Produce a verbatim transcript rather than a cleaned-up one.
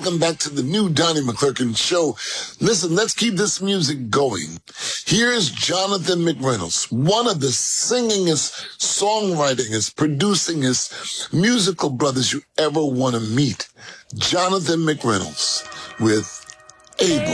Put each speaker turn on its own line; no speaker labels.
welcome back to the new Donnie McClurkin Show. Listen, let's keep this music going. Here's Jonathan McReynolds, one of the singingest, songwritingest, producingest musical brothers you ever want to meet. Jonathan McReynolds with Able.